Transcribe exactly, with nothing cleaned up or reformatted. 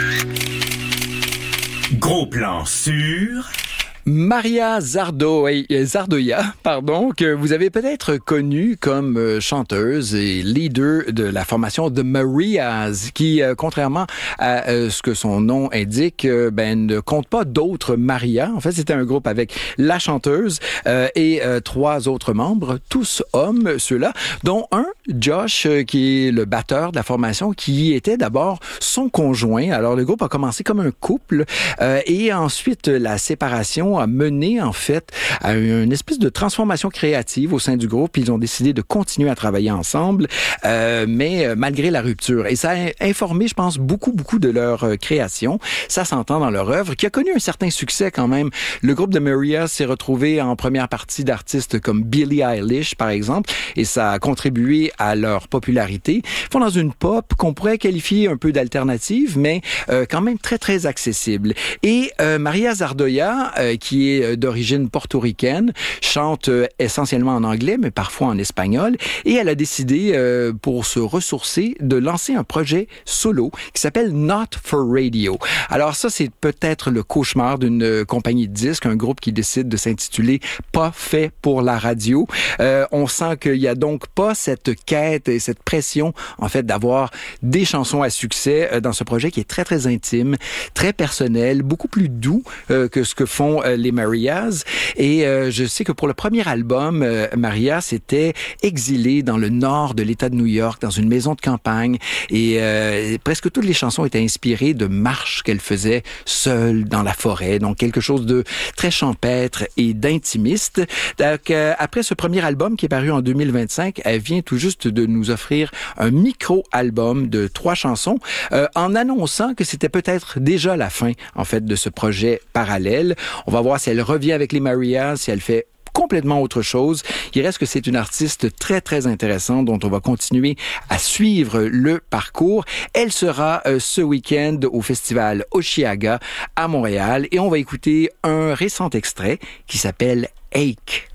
Gros plan sur... Maria Zardo, Zardoya, pardon, que vous avez peut-être connue comme chanteuse et leader de la formation The Marias, qui, euh, contrairement à euh, ce que son nom indique, euh, ben ne compte pas d'autres Maria. En fait, c'était un groupe avec la chanteuse euh, et euh, trois autres membres, tous hommes, ceux-là, dont un, Josh, euh, qui est le batteur de la formation, qui était d'abord son conjoint. Alors, le groupe a commencé comme un couple euh, et ensuite la séparation a mené, en fait, à une espèce de transformation créative au sein du groupe. Ils ont décidé de continuer à travailler ensemble, euh, mais euh, malgré la rupture. Et ça a informé, je pense, beaucoup, beaucoup de leur euh, création. Ça s'entend dans leur œuvre, qui a connu un certain succès quand même. Le groupe de Maria s'est retrouvé en première partie d'artistes comme Billie Eilish, par exemple, et ça a contribué à leur popularité. Ils font dans une pop qu'on pourrait qualifier un peu d'alternative, mais euh, quand même très, très accessible. Et euh, Maria Zardoya, euh, qui est d'origine portoricaine, chante euh, essentiellement en anglais, mais parfois en espagnol, et elle a décidé, euh, pour se ressourcer, de lancer un projet solo qui s'appelle Not for Radio. Alors ça, c'est peut-être le cauchemar d'une euh, compagnie de disques, un groupe qui décide de s'intituler Pas fait pour la radio. Euh, on sent qu'il y a donc pas cette quête et cette pression, en fait, d'avoir des chansons à succès euh, dans ce projet qui est très, très intime, très personnel, beaucoup plus doux euh, que ce que font euh, les Marias. Et euh, je sais que pour le premier album, euh, Maria s'était exilée dans le nord de l'État de New York, dans une maison de campagne. Et euh, presque toutes les chansons étaient inspirées de marches qu'elle faisait seule dans la forêt. Donc, quelque chose de très champêtre et d'intimiste. Donc, euh, après ce premier album qui est paru en deux mille vingt-cinq, elle vient tout juste de nous offrir un micro-album de trois chansons euh, en annonçant que c'était peut-être déjà la fin, en fait, de ce projet parallèle. On va voir si elle revient avec les Marias, si elle fait complètement autre chose. Il reste que c'est une artiste très, très intéressante dont on va continuer à suivre le parcours. Elle sera euh, ce week-end au festival Osheaga à Montréal et on va écouter un récent extrait qui s'appelle Ache.